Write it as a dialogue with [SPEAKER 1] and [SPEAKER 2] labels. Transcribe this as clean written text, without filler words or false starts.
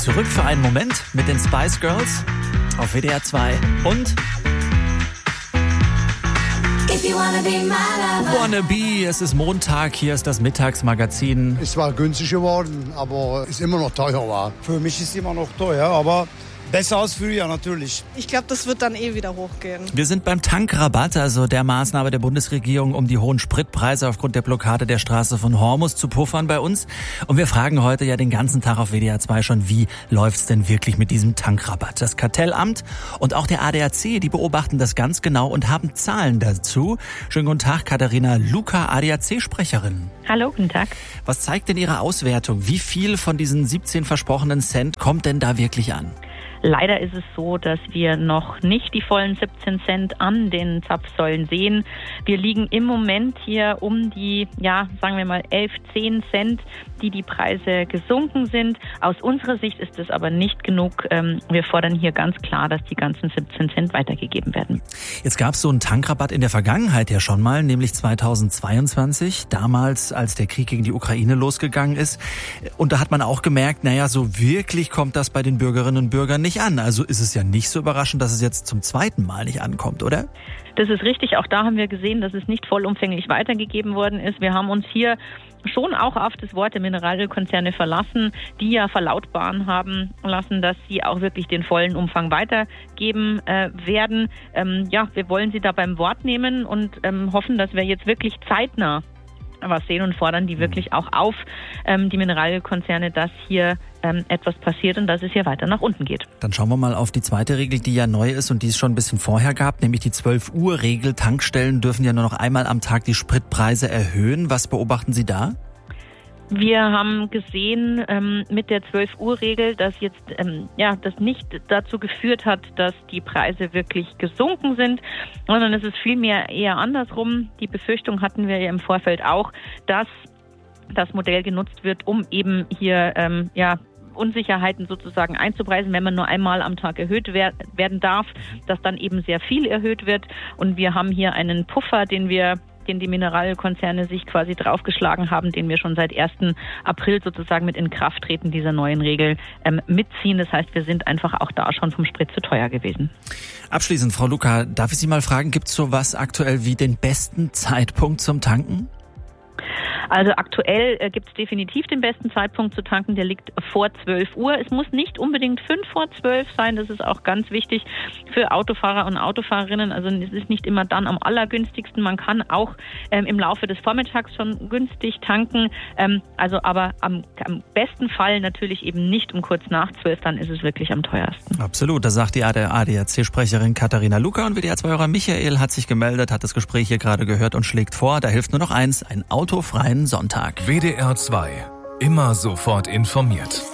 [SPEAKER 1] Zurück für einen Moment mit den Spice Girls auf WDR 2 und Wanna Be, es ist Montag, hier ist das Mittagsmagazin.
[SPEAKER 2] Es war günstig geworden, aber ist immer noch teuer war.
[SPEAKER 3] Für mich ist es immer noch teuer, aber besser als früher natürlich.
[SPEAKER 4] Ich glaube, das wird dann wieder hochgehen.
[SPEAKER 1] Wir sind beim Tankrabatt, also der Maßnahme der Bundesregierung, um die hohen Spritpreise aufgrund der Blockade der Straße von Hormuz zu puffern bei uns. Und wir fragen heute ja den ganzen Tag auf WDR 2 schon, wie läuft's denn wirklich mit diesem Tankrabatt? Das Kartellamt und auch der ADAC, die beobachten das ganz genau und haben Zahlen dazu. Schönen guten Tag, Katharina Luca, ADAC-Sprecherin.
[SPEAKER 5] Hallo, guten Tag.
[SPEAKER 1] Was zeigt denn Ihre Auswertung? Wie viel von diesen 17 versprochenen Cent kommt denn da wirklich an?
[SPEAKER 5] Leider ist es so, dass wir noch nicht die vollen 17 Cent an den Zapfsäulen sehen. Wir liegen im Moment hier um die, sagen wir mal 11, 10 Cent, die Preise gesunken sind. Aus unserer Sicht ist es aber nicht genug. Wir fordern hier ganz klar, dass die ganzen 17 Cent weitergegeben werden.
[SPEAKER 1] Jetzt gab es so einen Tankrabatt in der Vergangenheit ja schon mal, nämlich 2022, damals, als der Krieg gegen die Ukraine losgegangen ist. Und da hat man auch gemerkt, so wirklich kommt das bei den Bürgerinnen und Bürgern nicht an. Also ist es ja nicht so überraschend, dass es jetzt zum zweiten Mal nicht ankommt, oder?
[SPEAKER 5] Das ist richtig. Auch da haben wir gesehen, dass es nicht vollumfänglich weitergegeben worden ist. Wir haben uns hier schon auch auf das Wort der Mineralölkonzerne verlassen, die ja verlautbaren haben lassen, dass sie auch wirklich den vollen Umfang weitergeben werden. Wir wollen sie da beim Wort nehmen und hoffen, dass wir jetzt wirklich zeitnah was sehen und fordern die wirklich auch auf, die Mineralölkonzerne, dass hier etwas passiert und dass es hier weiter nach unten geht.
[SPEAKER 1] Dann schauen wir mal auf die zweite Regel, die ja neu ist und die es schon ein bisschen vorher gab, nämlich die 12-Uhr-Regel. Tankstellen dürfen ja nur noch einmal am Tag die Spritpreise erhöhen. Was beobachten Sie da?
[SPEAKER 5] Wir haben gesehen mit der 12-Uhr-Regel, dass jetzt das nicht dazu geführt hat, dass die Preise wirklich gesunken sind, sondern es ist vielmehr eher andersrum. Die Befürchtung hatten wir ja im Vorfeld auch, dass das Modell genutzt wird, um eben hier Unsicherheiten sozusagen einzupreisen, wenn man nur einmal am Tag erhöht werden darf, dass dann eben sehr viel erhöht wird. Und wir haben hier einen Puffer, den die Mineralölkonzerne sich quasi draufgeschlagen haben, den wir schon seit 1. April sozusagen mit Inkrafttreten dieser neuen Regel mitziehen. Das heißt, wir sind einfach auch da schon vom Sprit zu teuer gewesen.
[SPEAKER 1] Abschließend, Frau Luca, darf ich Sie mal fragen, gibt es sowas aktuell wie den besten Zeitpunkt zum Tanken?
[SPEAKER 5] Also aktuell gibt es definitiv den besten Zeitpunkt zu tanken, der liegt vor 12 Uhr. Es muss nicht unbedingt 5 vor 12 sein, das ist auch ganz wichtig für Autofahrer und Autofahrerinnen. Also es ist nicht immer dann am allergünstigsten, man kann auch im Laufe des Vormittags schon günstig tanken. Aber am besten Fall natürlich eben nicht um kurz nach 12, dann ist es wirklich am teuersten.
[SPEAKER 1] Absolut, das sagt die ADAC-Sprecherin Katharina Luca und WDR-2-Hörer Michael hat sich gemeldet, hat das Gespräch hier gerade gehört und schlägt vor, da hilft nur noch eins, ein autofreien Sonntag.
[SPEAKER 6] WDR 2. Immer sofort informiert.